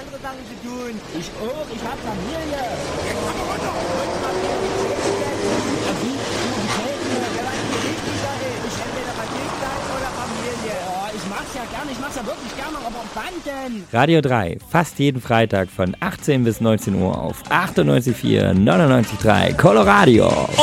andere Sachen zu tun. Ich auch, ich hab Familie. Jetzt aber runter! Wie? Du gefällt mir. Ja, was mir wichtiger ist. Entweder Verdienstheit oder Familie. Oh, ich mach's ja gerne, ich mach's ja wirklich gerne, aber wann denn? Radio 3, fast jeden Freitag von 18 bis 19 Uhr auf 98,4, 99,3 Coloradio.